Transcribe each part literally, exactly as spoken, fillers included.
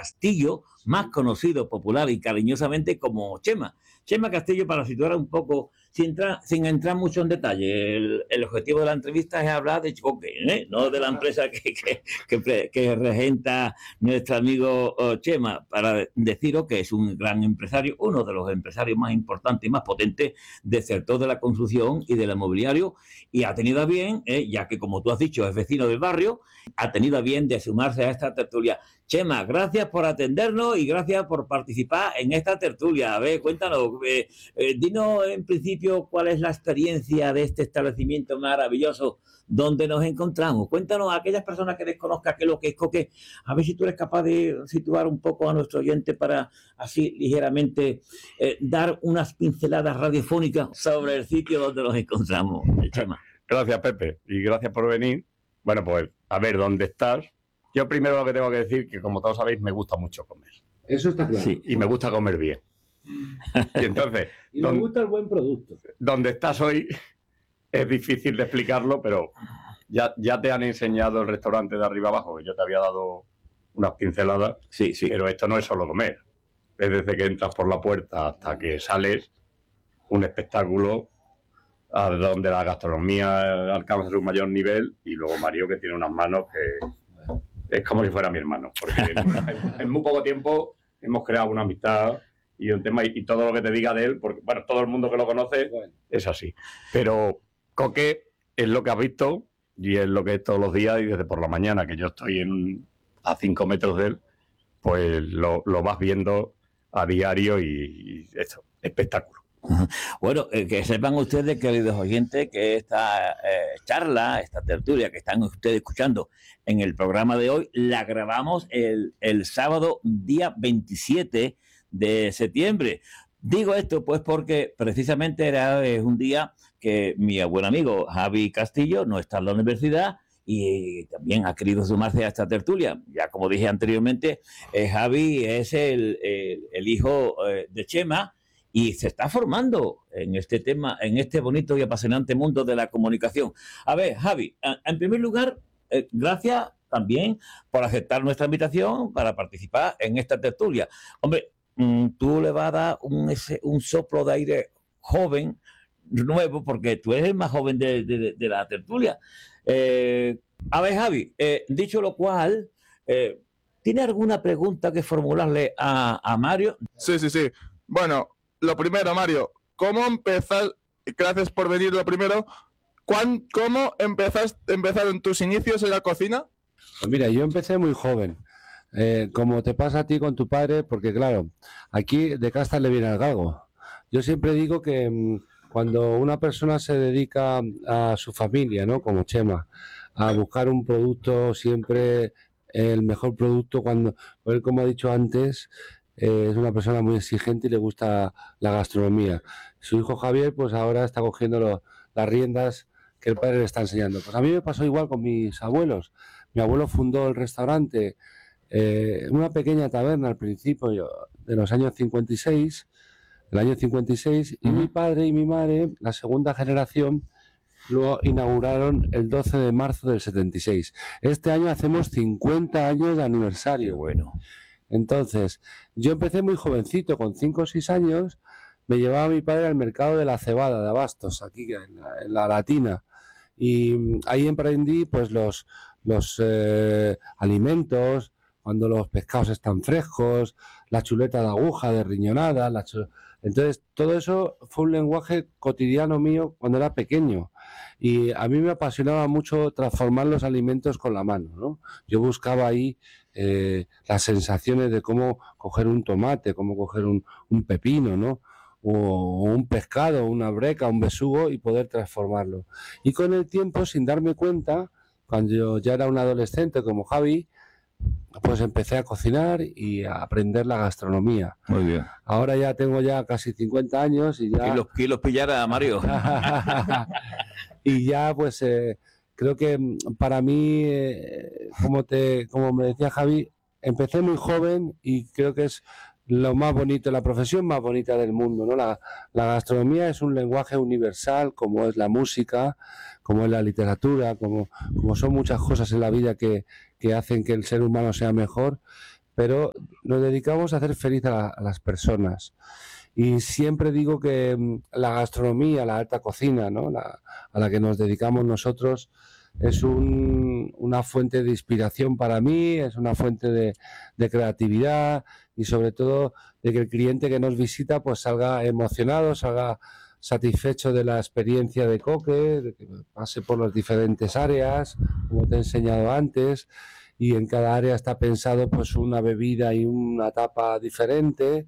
Castillo, más conocido popular y cariñosamente como Chema. Chema Castillo, para situar un poco, sin entrar, sin entrar mucho en detalle, el, el objetivo de la entrevista es hablar de Choque, ¿eh? No de la empresa que, que, que, que regenta nuestro amigo oh, Chema, para deciros que es un gran empresario, uno de los empresarios más importantes y más potentes del sector de la construcción y del mobiliario, y ha tenido a bien, eh, ya que como tú has dicho es vecino del barrio, ha tenido a bien de sumarse a esta tertulia. Chema, gracias por atendernos y gracias por participar en esta tertulia. A ver, cuéntanos, eh, eh, dinos en principio cuál es la experiencia de este establecimiento maravilloso donde nos encontramos. Cuéntanos a aquellas personas que desconozcan qué es lo que es Coque, a ver si tú eres capaz de situar un poco a nuestro oyente para así ligeramente eh, dar unas pinceladas radiofónicas sobre el sitio donde nos encontramos. Chema. Gracias, Pepe, y gracias por venir. Bueno, pues, a ver, ¿dónde estás? Yo primero lo que tengo que decir que, como todos sabéis, me gusta mucho comer. Eso está claro. Sí, y me gusta comer bien. Y entonces... y me gusta el buen producto. Donde estás hoy es difícil de explicarlo, pero ya, ya te han enseñado el restaurante de arriba abajo. Yo te había dado unas pinceladas, sí, sí. Pero esto no es solo comer. Es desde que entras por la puerta hasta que sales, un espectáculo a donde la gastronomía alcanza un mayor nivel, y luego Mario, que tiene unas manos que... es como si fuera mi hermano, porque en, en muy poco tiempo hemos creado una amistad y un tema, y, y todo lo que te diga de él, porque bueno, todo el mundo que lo conoce es así. Pero Coque es lo que has visto y es lo que es todos los días, y desde por la mañana, que yo estoy en, a cinco metros de él, pues lo, lo vas viendo a diario y, y eso, espectáculo. Bueno, eh, que sepan ustedes, queridos oyentes, que esta eh, charla, esta tertulia que están ustedes escuchando en el programa de hoy, la grabamos el, el sábado día veintisiete de septiembre. Digo esto pues porque precisamente era es un día que mi buen amigo Javi Castillo no está en la universidad y también ha querido sumarse a esta tertulia. Ya como dije anteriormente, eh, Javi es el, el, el hijo eh, de Chema, y se está formando en este tema, en este bonito y apasionante mundo de la comunicación. A ver, Javi, en primer lugar, eh, gracias también por aceptar nuestra invitación para participar en esta tertulia. Hombre, tú le vas a dar un, ese, un soplo de aire joven, nuevo, porque tú eres el más joven de, de, de la tertulia. Eh, a ver, Javi, eh, dicho lo cual, eh, ¿tiene alguna pregunta que formularle a, a Mario? Sí, sí, sí. Bueno, lo primero, Mario, ¿cómo empezar? Gracias por venir lo primero. ¿Cuán, ¿Cómo empezaste, empezaron tus inicios en la cocina? Pues mira, yo empecé muy joven, eh, como te pasa a ti con tu padre, porque claro, aquí de casta le viene al galgo. Yo siempre digo que mmm, cuando una persona se dedica a su familia, ¿no? Como Chema, a buscar un producto, siempre el mejor producto, cuando, pues, como he dicho antes, Eh, es una persona muy exigente y le gusta la gastronomía. Su hijo Javier, pues ahora está cogiendo lo, las riendas que el padre le está enseñando. Pues a mí me pasó igual con mis abuelos. Mi abuelo fundó el restaurante, eh, una pequeña taberna al principio yo, de los años cincuenta y seis, el año cincuenta y seis, y uh-huh. Mi padre y mi madre, la segunda generación, lo inauguraron el doce de marzo del setenta y seis. Este año hacemos cincuenta años de aniversario. Qué bueno. Entonces, yo empecé muy jovencito, con cinco o seis años, me llevaba mi padre al mercado de la cebada de Abastos, aquí en la, en la Latina, y ahí emprendí pues los, los eh, alimentos, cuando los pescados están frescos, la chuleta de aguja, de riñonada, la chul... entonces todo eso fue un lenguaje cotidiano mío cuando era pequeño, y a mí me apasionaba mucho transformar los alimentos con la mano, ¿no? Yo buscaba ahí Eh, las sensaciones de cómo coger un tomate, cómo coger un, un pepino, ¿no? O, o un pescado, una breca, un besugo, y poder transformarlo. Y con el tiempo, sin darme cuenta, cuando yo ya era un adolescente como Javi, pues empecé a cocinar y a aprender la gastronomía. Muy bien. Ahora ya tengo ya casi cincuenta años y ya... Kilos, kilos pillara, Mario. Y ya pues... Eh, creo que para mí, eh, como te, como me decía Javi, empecé muy joven y creo que es lo más bonito, la profesión más bonita del mundo, ¿no? La, la gastronomía es un lenguaje universal, como es la música, como es la literatura, como, como son muchas cosas en la vida que, que hacen que el ser humano sea mejor, pero nos dedicamos a hacer feliz a, la, a las personas. Y siempre digo que la gastronomía, la alta cocina, ¿no? la, a la que nos dedicamos nosotros, es un, una fuente de inspiración para mí, es una fuente de, de creatividad y sobre todo de que el cliente que nos visita pues salga emocionado, salga satisfecho de la experiencia de Coque, de que pase por las diferentes áreas, como te he enseñado antes, y en cada área está pensado pues una bebida y una tapa diferente.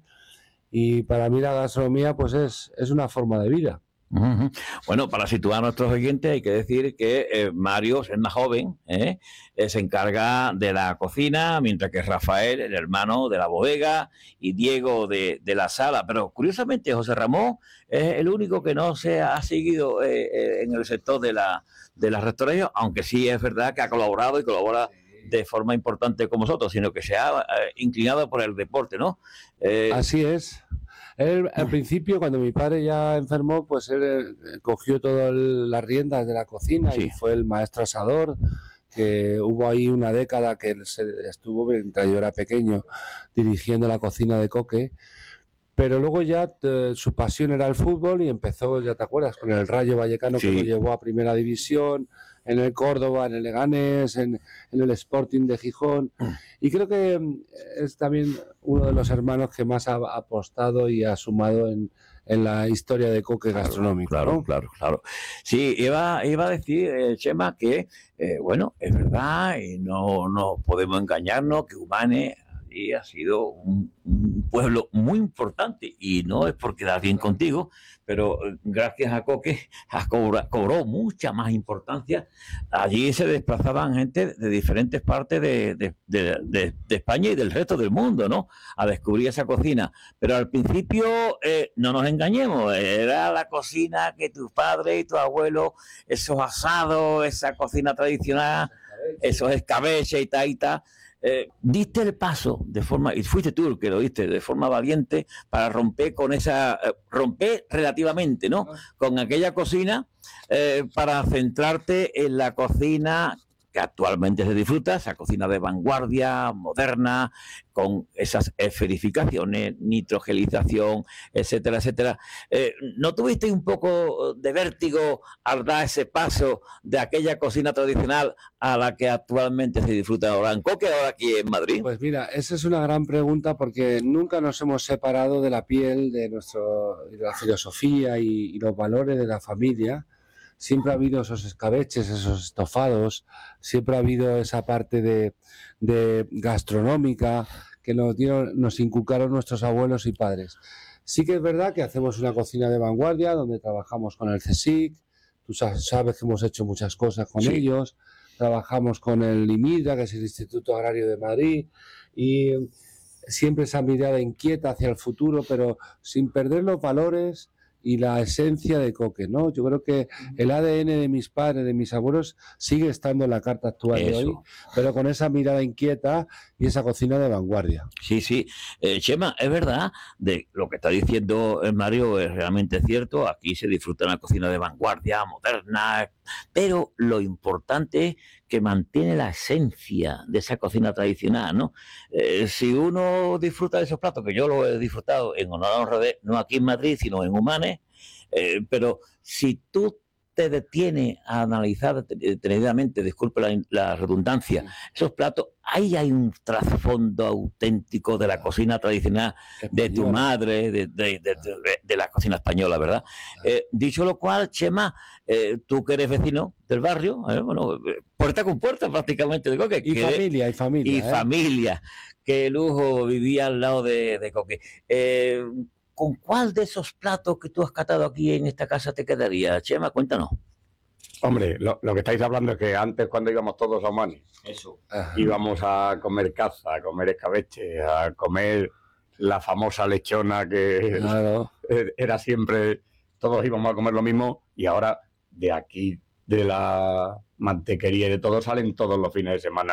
Y para mí la gastronomía pues es, es una forma de vida. Uh-huh. Bueno, para situar a nuestros oyentes hay que decir que eh, Mario es más joven, ¿eh? Eh, se encarga de la cocina, mientras que Rafael, el hermano, de la bodega, y Diego de, de la sala. Pero curiosamente José Ramón es el único que no se ha seguido eh, eh, en el sector de la, de la restauración, aunque sí es verdad que ha colaborado y colabora de forma importante con vosotros, sino que se ha eh, inclinado por el deporte, ¿no? Eh, Así es. Él, al principio, cuando mi padre ya enfermó, pues él eh, cogió todas las riendas de la cocina sí. y fue el maestro asador, que hubo ahí una década que él se estuvo, mientras yo era pequeño, dirigiendo la cocina de Coque, pero luego ya eh, su pasión era el fútbol y empezó, ya te acuerdas, con el Rayo Vallecano, sí. que lo llevó a Primera División, en el Córdoba, en el Leganés, en, en el Sporting de Gijón. Y creo que es también uno de los hermanos que más ha apostado y ha sumado en, en la historia de Coque claro, gastronómico. Claro, ¿no? claro, claro. Sí, iba, iba a decir, eh, Chema, que, eh, bueno, es verdad, y no, no podemos engañarnos, que Humane ha sido un, un pueblo muy importante, y no es por quedar bien contigo, pero gracias a Coque cobra, cobró mucha más importancia. Allí se desplazaban gente de diferentes partes de, de, de, de, de España y del resto del mundo, ¿no? A descubrir esa cocina. Pero al principio, eh, no nos engañemos, era la cocina que tus padres y tus abuelos, esos asados, esa cocina tradicional, esos escabeches y tal y tal. Eh, diste el paso de forma, y fuiste tú el que lo diste, de forma valiente para romper con esa, eh, romper relativamente, ¿no? Con aquella cocina eh, para centrarte en la cocina que actualmente se disfruta, esa cocina de vanguardia, moderna, con esas esferificaciones, nitrogelización, etcétera, etcétera. Eh, ¿No tuviste un poco de vértigo al dar ese paso de aquella cocina tradicional a la que actualmente se disfruta ahora en Coque, ahora aquí en Madrid? Pues mira, esa es una gran pregunta porque nunca nos hemos separado de la piel, de, nuestro, de la filosofía y, y los valores de la familia. Siempre ha habido esos escabeches, esos estofados, siempre ha habido esa parte de, de gastronómica que nos, dieron, nos inculcaron nuestros abuelos y padres. Sí que es verdad que hacemos una cocina de vanguardia donde trabajamos con el CSIC, tú sabes que hemos hecho muchas cosas con sí. ellos, trabajamos con el IMIDA, que es el Instituto Agrario de Madrid, y siempre esa mirada inquieta hacia el futuro, pero sin perder los valores y la esencia de Coque, ¿no? Yo creo que el A D N de mis padres, de mis abuelos, sigue estando en la carta actual Eso. de hoy, pero con esa mirada inquieta y esa cocina de vanguardia. Sí, sí. Eh, Chema, es verdad, de lo que está diciendo el Mario es realmente cierto. Aquí se disfruta una cocina de vanguardia, moderna, pero lo importante es que mantiene la esencia de esa cocina tradicional, ¿no? Eh, si uno disfruta de esos platos, que yo lo he disfrutado en honor a honra de, no aquí en Madrid, sino en Humane, eh, pero si tú te detienes a analizar detenidamente, disculpe la, la redundancia, esos platos, ahí hay un trasfondo auténtico de la cocina tradicional de tu madre, de, de, de, de, de la cocina española, ¿verdad? Eh, dicho lo cual, Chema, eh, tú que eres vecino del barrio, eh, bueno, puerta con puerta prácticamente de Coque. Y que, familia, y familia. Y ¿eh? familia. Qué lujo vivía al lado de, de Coque. Eh, ¿Con cuál de esos platos que tú has catado aquí en esta casa te quedaría, Chema? Cuéntanos. Hombre, lo, lo que estáis hablando es que antes, cuando íbamos todos a Humane, Eso. íbamos a comer caza, a comer escabeche, a comer la famosa lechona que claro. era siempre, todos íbamos a comer lo mismo, y ahora de aquí, de la mantequería y de todo, salen todos los fines de semana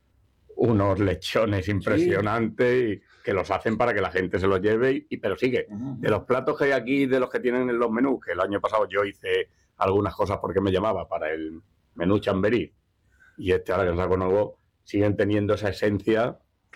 unos lechones impresionantes, sí. y que los hacen para que la gente se los lleve, y, pero sigue. Uh-huh. De los platos que hay aquí, de los que tienen en los menús, que el año pasado yo hice algunas cosas porque me llamaba para el menú chamberí, y este ahora que saco nuevo, siguen teniendo esa esencia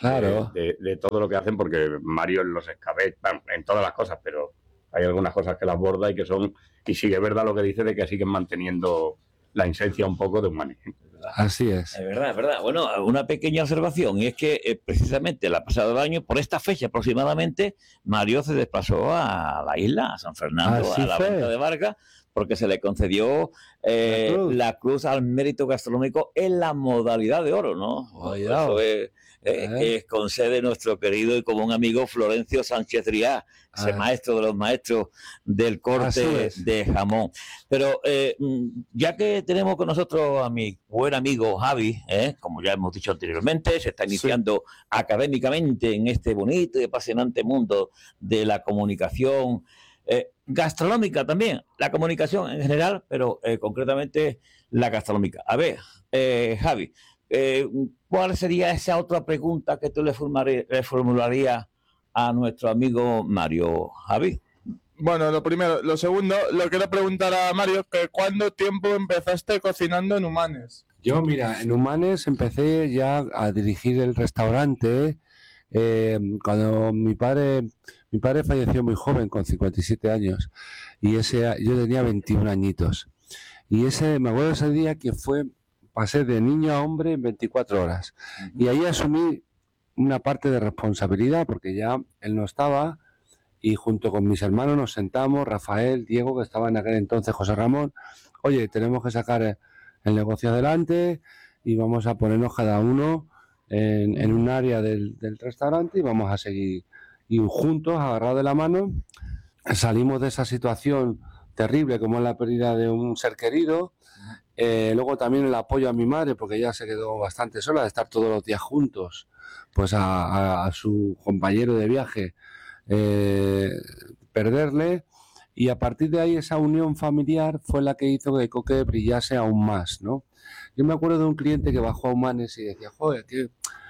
Claro. de, de, de todo lo que hacen, porque Mario en los escabeches, bueno, en todas las cosas, pero hay algunas cosas que las borda y que son, y sí que es verdad lo que dice de que siguen manteniendo la esencia un poco de Humanes. Así es. Es verdad, es verdad. Bueno, una pequeña observación, y es que eh, precisamente el pasado año, por esta fecha aproximadamente, Mario se desplazó a la isla, a San Fernando, Así a la fue. Venta de Vargas, porque se le concedió eh, La cruz. la cruz al mérito gastronómico en la modalidad de oro, ¿no? Cuidado. Eso es, eh, Eh. que concede nuestro querido y común amigo Florencio Sánchez Riá, ese Ah. maestro de los maestros del Así corte es. de jamón. Pero eh, ya que tenemos con nosotros a mi buen amigo Javi, ¿eh? Como ya hemos dicho anteriormente, se está iniciando sí. académicamente en este bonito y apasionante mundo de la comunicación eh, gastronómica también, la comunicación en general, pero eh, concretamente la gastronómica. A ver, eh, Javi, eh, ¿cuál sería esa otra pregunta que tú le, le formularías a nuestro amigo Mario, Javi? Bueno, lo primero. Lo segundo, lo quiero preguntar a Mario, que ¿cuánto tiempo empezaste cocinando en Humanes? Yo, mira, en Humanes empecé ya a dirigir el restaurante eh, cuando mi padre, mi padre falleció muy joven, con cincuenta y siete años, y ese yo tenía veintiún añitos. Y ese, me acuerdo ese día que fue, pasé de niño a hombre en veinticuatro horas. Y ahí asumí una parte de responsabilidad, porque ya él no estaba, y junto con mis hermanos nos sentamos, Rafael, Diego, que estaba en aquel entonces, José Ramón, oye, tenemos que sacar el negocio adelante y vamos a ponernos cada uno en, en un área del, del restaurante y vamos a seguir. Y juntos, agarrados de la mano, salimos de esa situación terrible como es la pérdida de un ser querido. Eh, luego también el apoyo a mi madre, porque ella se quedó bastante sola de estar todos los días juntos, pues a, a, a su compañero de viaje, eh, perderle. Y a partir de ahí esa unión familiar fue la que hizo que Coque brillase aún más, ¿no? Yo me acuerdo de un cliente que bajó a Humanes y decía, joder, qué,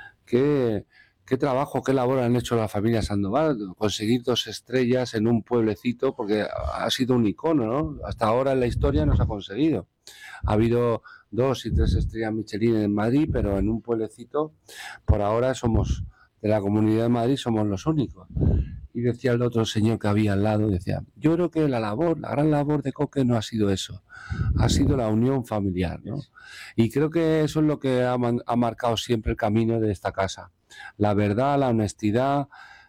qué, qué trabajo, qué labor han hecho la familia Sandoval, conseguir dos estrellas en un pueblecito, porque ha sido un icono, ¿no? Hasta ahora en la historia no se ha conseguido. Ha habido dos y tres estrellas Michelin en Madrid, pero en un pueblecito, por ahora somos, de la Comunidad de Madrid, somos los únicos. Y decía el otro señor que había al lado, decía, yo creo que la labor, la gran labor de Coque no ha sido eso, ha sido la unión familiar, ¿no? Y creo que eso es lo que ha, man, ha marcado siempre el camino de esta casa. La verdad, la honestidad,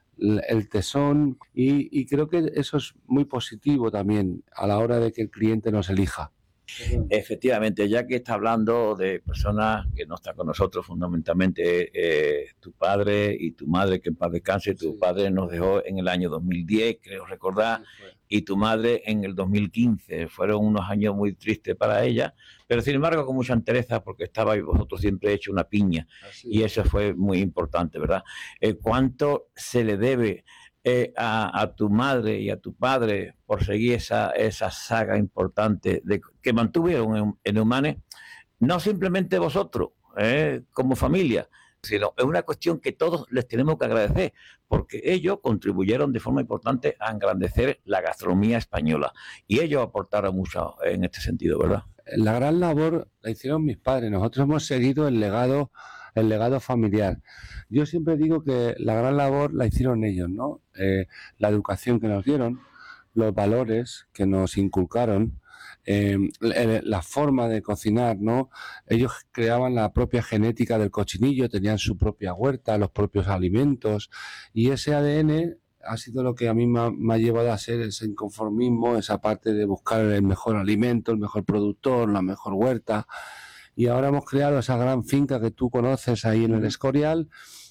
el tesón, y, y creo que eso es muy positivo también a la hora de que el cliente nos elija. Efectivamente, ya que está hablando de personas que no están con nosotros, fundamentalmente eh, tu padre y tu madre, que en paz descanse, tu sí. padre nos dejó en el año dos mil diez, creo recordar, sí, y tu madre en el dos mil quince. Fueron unos años muy tristes para ella, pero sin embargo con mucha entereza, porque estabais vosotros siempre hecho una piña. Así y eso fue muy importante, ¿verdad? Eh, ¿Cuánto se le debe Eh, a, a tu madre y a tu padre por seguir esa, esa saga importante de, que mantuvieron en, en Humanes? No simplemente vosotros, eh, como familia, sino es una cuestión que todos les tenemos que agradecer, porque ellos contribuyeron de forma importante a engrandecer la gastronomía española, y ellos aportaron mucho en este sentido, ¿verdad? La gran labor la hicieron mis padres. Nosotros hemos seguido el legado el legado familiar. Yo siempre digo que la gran labor la hicieron ellos, ¿no? Eh, la educación que nos dieron, los valores que nos inculcaron, eh, la forma de cocinar, ¿no? Ellos creaban la propia genética del cochinillo, tenían su propia huerta, los propios alimentos, y ese A D N ha sido lo que a mí me ha, me ha llevado a ser ese inconformismo, esa parte de buscar el mejor alimento, el mejor productor, la mejor huerta. Y ahora hemos creado esa gran finca que tú conoces ahí en el Escorial,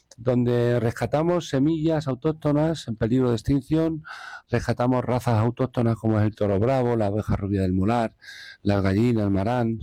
donde rescatamos semillas autóctonas en peligro de extinción, rescatamos razas autóctonas como es el toro bravo, la oveja rubia del molar, las gallinas, el marán,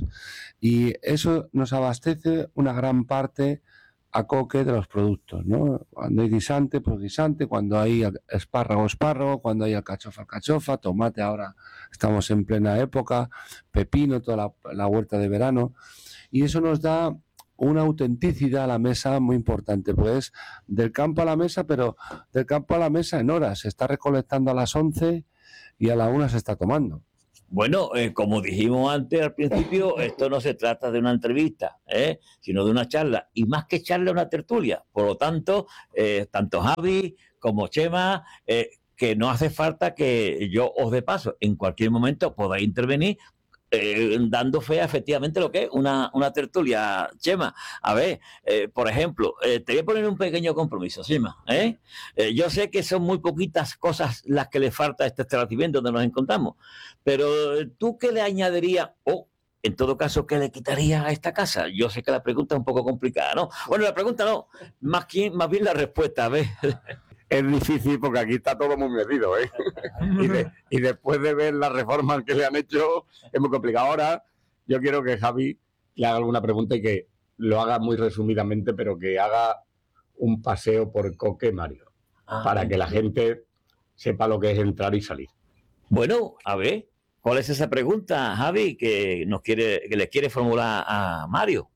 y eso nos abastece una gran parte a Coque de los productos, ¿no? Cuando hay guisante, pues guisante, cuando hay espárrago, espárrago, cuando hay alcachofa, alcachofa, tomate, ahora estamos en plena época, pepino, toda la, la huerta de verano. Y eso nos da una autenticidad a la mesa muy importante, pues del campo a la mesa, pero del campo a la mesa en horas. Se está recolectando a las once y a la una se está tomando. Bueno, eh, como dijimos antes al principio, esto no se trata de una entrevista, ¿eh? sino de una charla, y más que charla, una tertulia. Por lo tanto, eh, tanto Javi como Chema, eh, que no hace falta que yo os dé paso. En cualquier momento podáis intervenir, eh, dando fe a efectivamente lo que es una, una tertulia. Chema, a ver, eh, por ejemplo, eh, te voy a poner un pequeño compromiso, Chema. ¿eh? Eh, yo sé que son muy poquitas cosas las que le falta a este establecimiento donde nos encontramos, pero ¿tú qué le añadirías o, en todo caso, qué le quitarías a esta casa? Yo sé que la pregunta es un poco complicada, ¿no? Bueno, la pregunta no, más, que, más bien la respuesta, a ver. Es difícil porque aquí está todo muy metido, ¿eh? y, de, y después de ver las reformas que le han hecho, es muy complicado. Ahora, yo quiero que Javi le haga alguna pregunta y que lo haga muy resumidamente, pero que haga un paseo por Coque, Mario, ah, para que la gente sepa lo que es entrar y salir. Bueno, a ver, ¿cuál es esa pregunta, Javi, que nos quiere, que le quiere formular a Mario?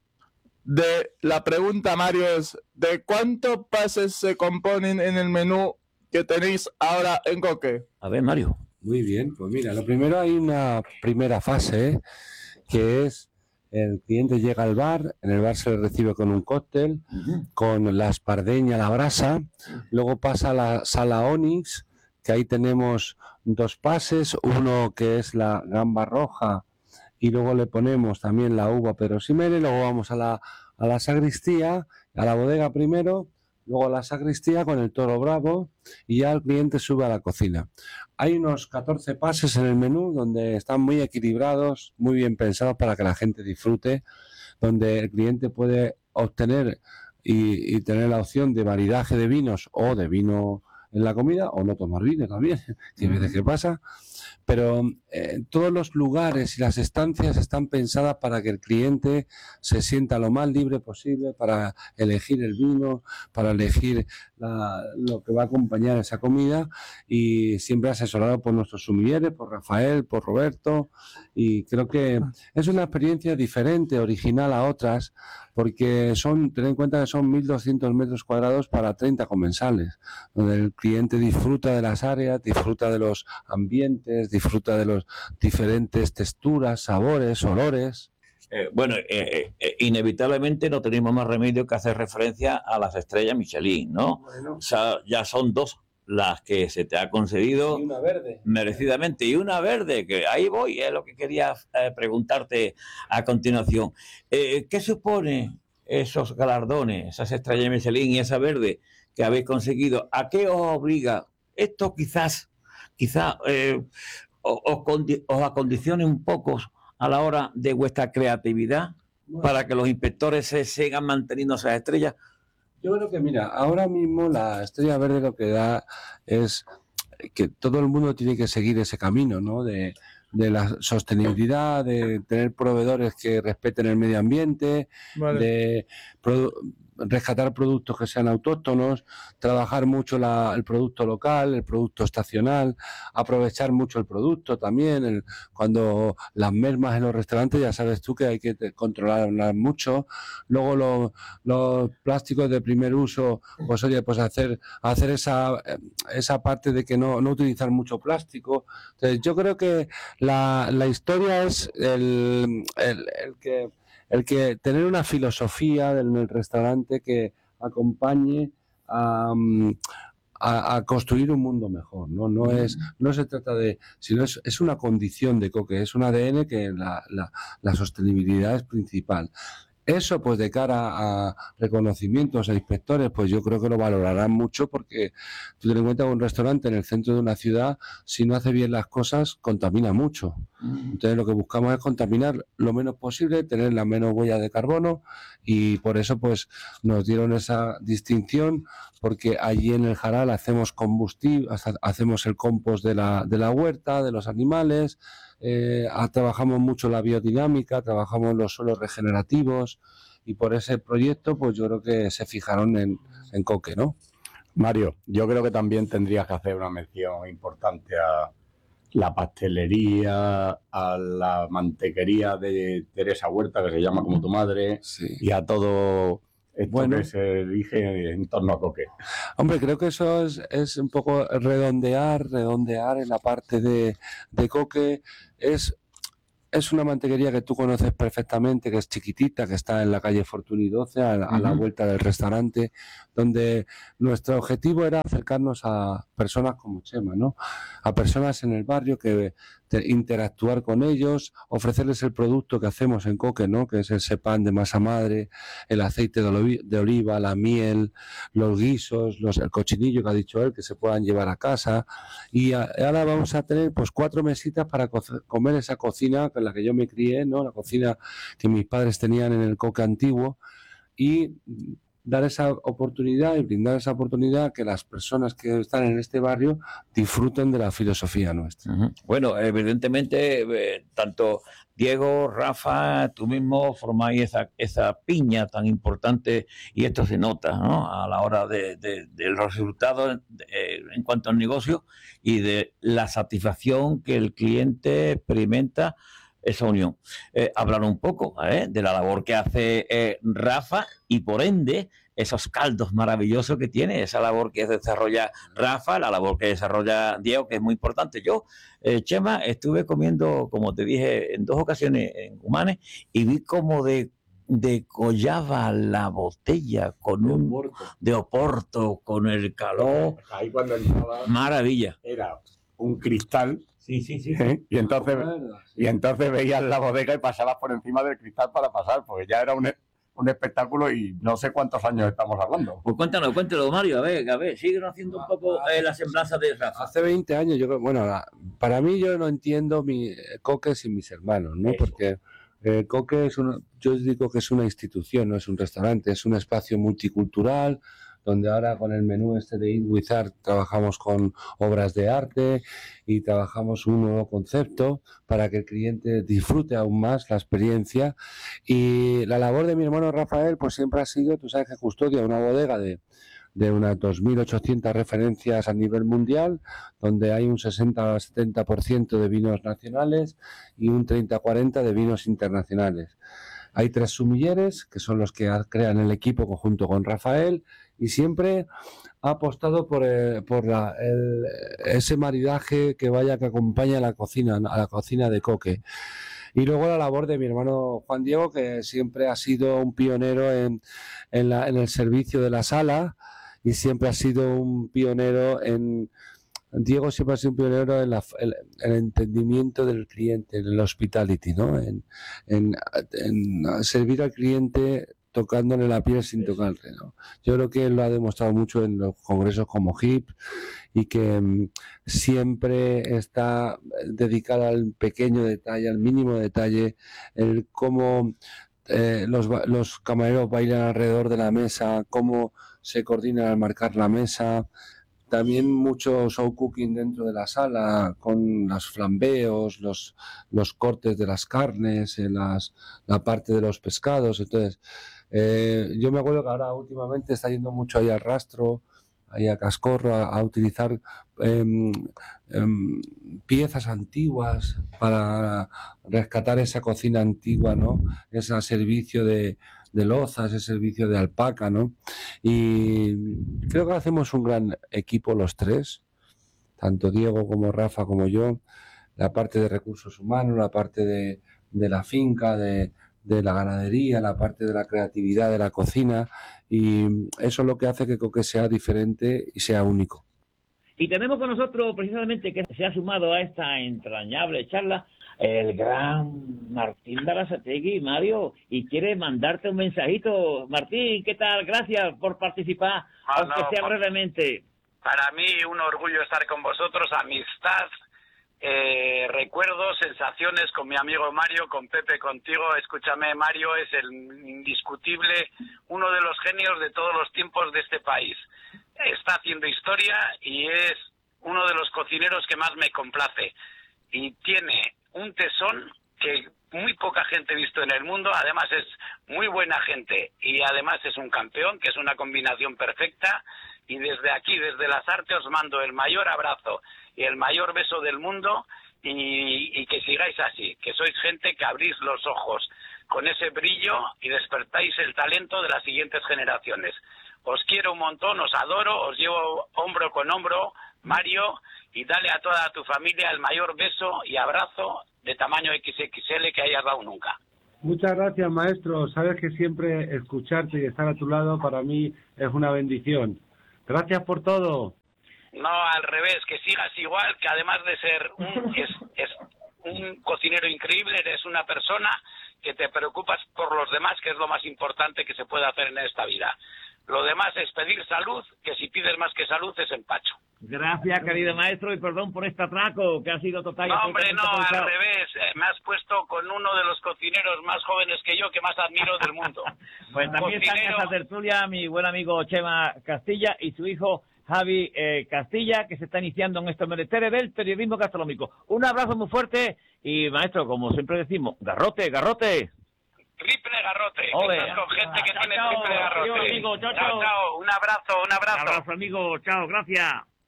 De la pregunta, Mario, es ¿de cuántos pases se componen en el menú que tenéis ahora en Coque? A ver, Mario. Muy bien, pues mira, lo primero hay una primera fase, ¿eh? que es el cliente llega al bar, en el bar se le recibe con un cóctel, uh-huh. con la espardeña, la brasa, luego pasa a la sala Onix, que ahí tenemos dos pases, uno que es la gamba roja, y luego le ponemos también la uva perosimere, luego vamos a la, a la sacristía, a la bodega primero, luego a la sacristía con el toro bravo y ya el cliente sube a la cocina. Hay unos catorce pases en el menú donde están muy equilibrados, muy bien pensados para que la gente disfrute, donde el cliente puede obtener y, y tener la opción de maridaje de vinos o de vino en la comida, o no tomar vino también, que a veces que pasa. Pero eh, todos los lugares y las estancias están pensadas para que el cliente se sienta lo más libre posible para elegir el vino, para elegir la, lo que va a acompañar esa comida, y siempre asesorado por nuestros sumilleres, por Rafael, por Roberto, y creo que es una experiencia diferente, original a otras, porque son, ten en cuenta que son mil doscientos metros cuadrados para treinta comensales, donde el cliente disfruta de las áreas, disfruta de los ambientes, disfruta de las diferentes texturas, sabores, olores. Eh, bueno, eh, eh, inevitablemente no tenemos más remedio que hacer referencia a las estrellas Michelin, ¿no? Bueno. O sea, ya son dos las que se te ha concedido y una verde. merecidamente, y una verde, que ahí voy, es lo que quería eh, preguntarte a continuación. Eh, ¿Qué supone esos galardones, esas estrellas Michelin y esa verde que habéis conseguido? ¿A qué os obliga? Esto quizás, quizás eh, os, os acondicione un poco a la hora de vuestra creatividad, bueno, para que los inspectores se sigan manteniendo esas estrellas. Yo creo que, mira, ahora mismo la estrella verde lo que da es que todo el mundo tiene que seguir ese camino, ¿no? De, de la sostenibilidad, de tener proveedores que respeten el medio ambiente, vale. de produ- rescatar productos que sean autóctonos, trabajar mucho la, el producto local, el producto estacional, aprovechar mucho el producto también. El, cuando las mermas en los restaurantes, ya sabes tú que hay que controlarlas mucho. Luego los, los plásticos de primer uso, pues oye, pues hacer, hacer esa, esa parte de que no, no utilizar mucho plástico. Entonces yo creo que la, la historia es el, el, el que... el que tener una filosofía en el restaurante que acompañe a, a, a construir un mundo mejor, ¿no? No es, no se trata de, sino es, es una condición de Coque, es un A D N que la, la, la sostenibilidad es principal. Eso, pues de cara a reconocimientos a inspectores, pues yo creo que lo valorarán mucho, porque tú ten en cuenta que un restaurante en el centro de una ciudad, si no hace bien las cosas, contamina mucho. Entonces lo que buscamos es contaminar lo menos posible, tener la menos huella de carbono, y por eso pues nos dieron esa distinción, porque allí en el Jaral hacemos combustible, hacemos el compost de la, de la huerta, de los animales. Eh, trabajamos mucho la biodinámica, trabajamos los suelos regenerativos, y por ese proyecto pues yo creo que se fijaron en, en Coque, ¿no? Mario, yo creo que también tendrías que hacer una mención importante a la pastelería, a la mantequería de Teresa Huerta, que se llama como tu madre, sí. y a todo esto Bueno. que se elige en torno a coque. Hombre, creo que eso es, es un poco redondear, redondear en la parte de, de coque. Es, es una mantequería que tú conoces perfectamente, que es chiquitita, que está en la calle Fortuny doce, a, la- a la Ujú. vuelta del restaurante, donde nuestro objetivo era acercarnos a personas como Chema, ¿no? A personas en el barrio, que te- interactuar con ellos, ofrecerles el producto que hacemos en Coque, ¿no? Que es ese pan de masa madre, el aceite de oliva, de oliva, la miel, los guisos, los, el cochinillo que ha dicho él, que se puedan llevar a casa. Y a- ahora vamos a tener pues cuatro mesitas para co- comer esa cocina con la que yo me crié, ¿no? La cocina que mis padres tenían en el Coque antiguo, y mm, dar esa oportunidad y brindar esa oportunidad que las personas que están en este barrio disfruten de la filosofía nuestra. Ujú. Bueno, evidentemente, eh, tanto Diego, Rafa, tú mismo formáis esa, esa piña tan importante y esto se nota, ¿no? A la hora de, de- de los resultados eh, en cuanto al negocio y de la satisfacción que el cliente experimenta esa unión. Eh, hablar un poco ¿eh? de la labor que hace eh, Rafa y por ende esos caldos maravillosos que tiene, esa labor que desarrolla Rafa, la labor que desarrolla Diego, que es muy importante. Yo, eh, Chema, estuve comiendo, como te dije, en dos ocasiones en Humanes y vi como de decollaba la botella con un de Oporto, con el calor. Ahí cuando entraba Maravilla. era un cristal, Sí, sí, sí. ¿eh? y entonces y entonces veías la bodega y pasabas por encima del cristal para pasar, porque ya era un, un espectáculo y no sé cuántos años estamos hablando. Pues cuéntanos, cuéntalo, Mario, a ver, a ver, siguen haciendo un poco eh, la semblanza de Rafa. Hace veinte años, yo creo, bueno, la- para mí yo no entiendo mi eh, Coque sin mis hermanos, ¿no? Eso. Porque eh, Coque es una, yo digo que es una institución, no es un restaurante, es un espacio multicultural, donde ahora con el menú este de Eat With Art trabajamos con obras de arte y trabajamos un nuevo concepto para que el cliente disfrute aún más la experiencia. Y la labor de mi hermano Rafael, pues siempre ha sido, tú sabes que custodia una bodega de de unas dos mil ochocientas referencias a nivel mundial, donde hay un sesenta a setenta por ciento de vinos nacionales y un treinta a cuarenta por ciento de vinos internacionales. Hay tres sumilleres, que son los que crean el equipo conjunto con Rafael, y siempre ha apostado por, eh, por la, el, ese maridaje que vaya que acompaña a la cocina, a la cocina de Coque. Y luego la labor de mi hermano Juan Diego, que siempre ha sido un pionero en, en, la, en el servicio de la sala, y siempre ha sido un pionero en... Diego siempre ha sido un pionero en, la, en el entendimiento del cliente, en el hospitality, ¿no? En, en, en servir al cliente tocándole la piel sin tocarle, ¿no? Yo creo que él lo ha demostrado mucho en los congresos como H I P y que um, siempre está dedicado al pequeño detalle, al mínimo detalle, el cómo eh, los, los camareros bailan alrededor de la mesa, cómo se coordinan al marcar la mesa. También mucho show cooking dentro de la sala, con los flambeos, los, los cortes de las carnes, eh, las, la parte de los pescados. Entonces, eh, yo me acuerdo que ahora últimamente está yendo mucho ahí al rastro, ahí a Cascorro, a, a utilizar eh, eh, piezas antiguas para rescatar esa cocina antigua, ¿no? Ese servicio de, de loza, ese servicio de alpaca, ¿no? Y creo que hacemos un gran equipo los tres, tanto Diego como Rafa como yo, la parte de recursos humanos, la parte de, de la finca, de, de la ganadería, la parte de la creatividad de la cocina, y eso es lo que hace que Coque sea diferente y sea único. Y tenemos con nosotros precisamente que se ha sumado a esta entrañable charla el gran Martín Berasategui, Mario, y quiere mandarte un mensajito. Martín, ¿qué tal? Gracias por participar, Ah, aunque no, sea por... brevemente. Para mí un orgullo estar con vosotros, amistad, eh, recuerdos, sensaciones con mi amigo Mario, con Pepe, contigo. Escúchame, Mario es el indiscutible, uno de los genios de todos los tiempos de este país. Está haciendo historia y es uno de los cocineros que más me complace. Y tiene un tesón que muy poca gente ha visto en el mundo. Además es muy buena gente y además es un campeón, que es una combinación perfecta. Y desde aquí, desde Las Artes, os mando el mayor abrazo y el mayor beso del mundo, y, y que sigáis así, que sois gente que abrís los ojos con ese brillo y despertáis el talento de las siguientes generaciones. Os quiero un montón, os adoro, os llevo hombro con hombro, Mario, y dale a toda tu familia el mayor beso y abrazo de tamaño equis equis ele que hayas dado nunca. Muchas gracias, maestro. Sabes que siempre escucharte y estar a tu lado para mí es una bendición. Gracias por todo. No, al revés, que sigas igual, que además de ser un, es, es un cocinero increíble, eres una persona que te preocupas por los demás, que es lo más importante que se puede hacer en esta vida. Lo demás es pedir salud, que si pides más que salud es empacho. Gracias, querido maestro, y perdón por este atraco, que ha sido total. No, hombre, no, al revés. Eh, me has puesto con uno de los cocineros más jóvenes que yo, que más admiro del mundo. Pues también está en esta tertulia mi buen amigo Chema Castilla y su hijo Javi eh, Castilla, que se está iniciando en este menesteres del periodismo gastronómico. Un abrazo muy fuerte y, maestro, como siempre decimos, garrote, garrote. Triple garrote. Ole. Estás con gente que Chao, tiene chao, triple garrote. adiós, amigo, chao, chao, chao. chao. Un abrazo, un abrazo. Un abrazo, amigo. Chao, gracias.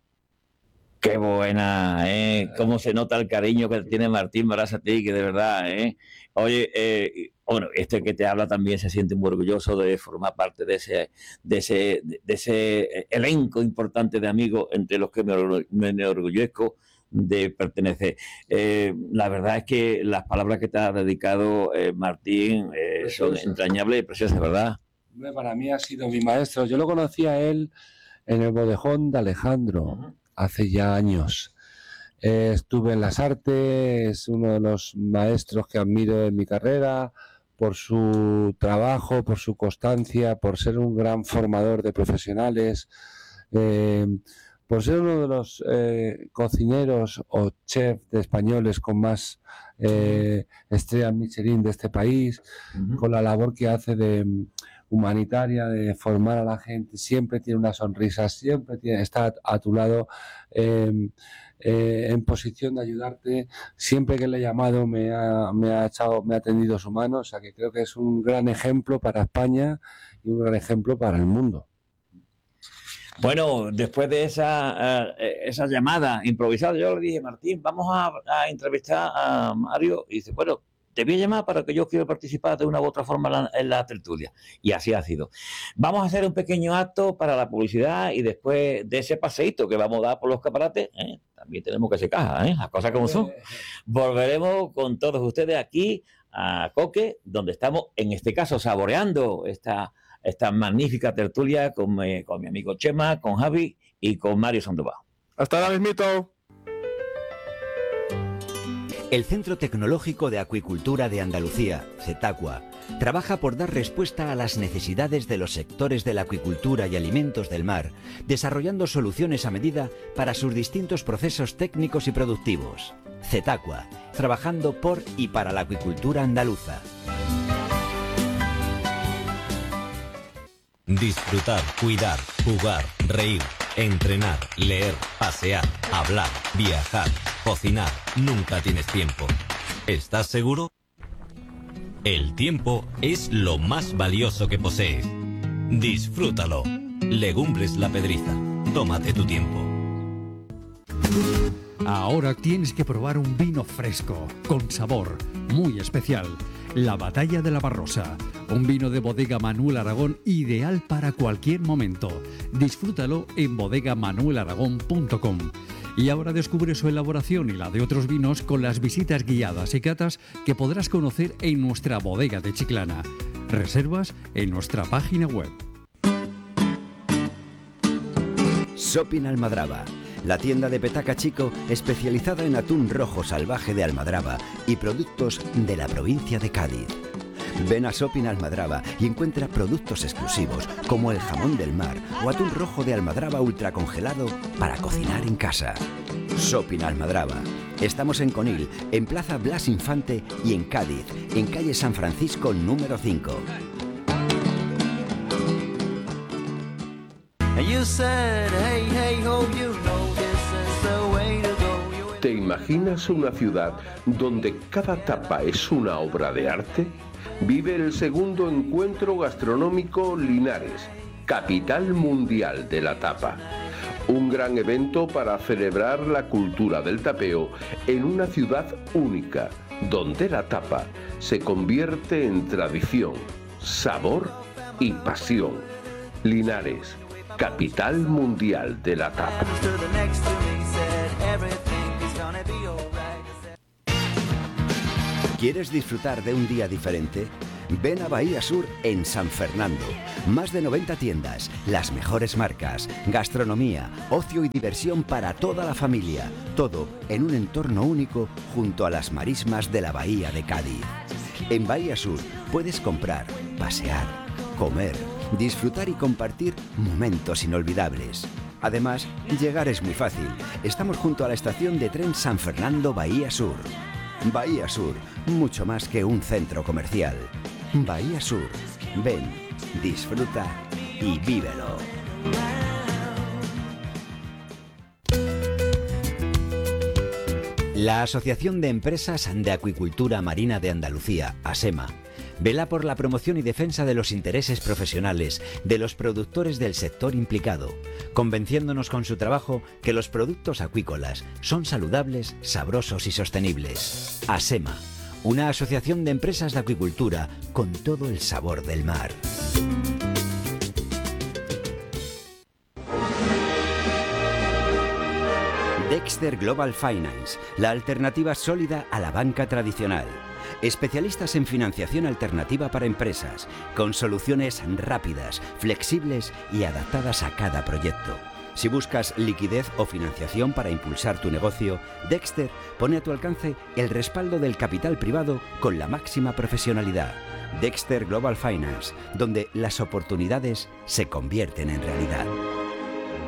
Qué buena, ¿eh? Cómo se nota el cariño que tiene Martín Berasategui, que de verdad, ¿eh? Oye, eh, bueno, este que te habla también se siente muy orgulloso de formar parte de ese, de ese, de ese elenco importante de amigos entre los que me, me enorgullezco de pertenecer. Eh, la verdad es que las palabras que te ha dedicado eh, Martín eh, son entrañables y preciosas, ¿verdad? Para mí ha sido mi maestro. Yo lo conocí a él en el bodejón de Alejandro, uh-huh. hace ya años. Eh, estuve en las artes, es uno de los maestros que admiro en mi carrera por su trabajo, por su constancia, por ser un gran formador de profesionales, eh, por ser uno de los eh, cocineros o chefs de españoles con más eh, estrellas Michelin de este país, uh-huh. con la labor que hace de humanitaria, de formar a la gente, siempre tiene una sonrisa, siempre tiene, está a tu lado eh, eh, en posición de ayudarte. Siempre que le he llamado me ha, me ha echado, me ha tendido su mano, o sea que creo que es un gran ejemplo para España y un gran ejemplo para el mundo. Bueno, después de esa, uh, esa llamada improvisada, yo le dije, Martín, vamos a, a entrevistar a Mario. Y dice, bueno, te voy a llamar para que yo quiero participar de una u otra forma en la, en la tertulia. Y así ha sido. Vamos a hacer un pequeño acto para la publicidad y después de ese paseíto que vamos a dar por los escaparates, ¿eh? También tenemos que hacer caja, ¿eh? Las cosas como son. Volveremos con todos ustedes aquí a Coque, donde estamos, en este caso, saboreando esta... esta magnífica tertulia con, eh, con mi amigo Chema, con Javi y con Mario Sandoval. Hasta ahora mismito. El Centro Tecnológico de Acuicultura de Andalucía, CETACUA, trabaja por dar respuesta a las necesidades de los sectores de la acuicultura y alimentos del mar, desarrollando soluciones a medida para sus distintos procesos técnicos y productivos. CETACUA, trabajando por y para la acuicultura andaluza. Disfrutar, cuidar, jugar, reír, entrenar, leer, pasear, hablar, viajar, cocinar. Nunca tienes tiempo. ¿Estás seguro? El tiempo es lo más valioso que posees. Disfrútalo. Legumbres La Pedriza. Tómate tu tiempo. Ahora tienes que probar un vino fresco, con sabor, muy especial. La Batalla de la Barrosa, un vino de Bodega Manuel Aragón ideal para cualquier momento. Disfrútalo en bodega manuel aragón punto com. Y ahora descubre su elaboración y la de otros vinos con las visitas guiadas y catas que podrás conocer en nuestra bodega de Chiclana. Reservas en nuestra página web. Shopping Almadraba, la tienda de Petaca Chico especializada en atún rojo salvaje de Almadraba y productos de la provincia de Cádiz. Ven a Shopping Almadraba y encuentra productos exclusivos como el jamón del mar o atún rojo de Almadraba ultracongelado para cocinar en casa. Shopping Almadraba. Estamos en Conil, en Plaza Blas Infante y en Cádiz, en calle San Francisco número cinco. ¿Te imaginas una ciudad donde cada tapa es una obra de arte? Vive el segundo encuentro gastronómico Linares, capital mundial de la tapa. Un gran evento para celebrar la cultura del tapeo en una ciudad única, donde la tapa se convierte en tradición, sabor y pasión. Linares, capital mundial de la tapa. ¿Quieres disfrutar de un día diferente? Ven a Bahía Sur en San Fernando. Más de noventa tiendas, las mejores marcas, gastronomía, ocio y diversión para toda la familia. Todo en un entorno único junto a las marismas de la Bahía de Cádiz. En Bahía Sur puedes comprar, pasear, comer, disfrutar y compartir momentos inolvidables. Además, llegar es muy fácil. Estamos junto a la estación de tren San Fernando Bahía Sur. Bahía Sur, mucho más que un centro comercial. Bahía Sur, ven, disfruta y vívelo. La Asociación de Empresas de Acuicultura Marina de Andalucía, ASEMA, vela por la promoción y defensa de los intereses profesionales de los productores del sector implicado, convenciéndonos con su trabajo que los productos acuícolas son saludables, sabrosos y sostenibles. ASEMA, una asociación de empresas de acuicultura con todo el sabor del mar. Dexter Global Finance, la alternativa sólida a la banca tradicional. Especialistas en financiación alternativa para empresas, con soluciones rápidas, flexibles y adaptadas a cada proyecto. Si buscas liquidez o financiación para impulsar tu negocio, Dexter pone a tu alcance el respaldo del capital privado con la máxima profesionalidad. Dexter Global Finance, donde las oportunidades se convierten en realidad.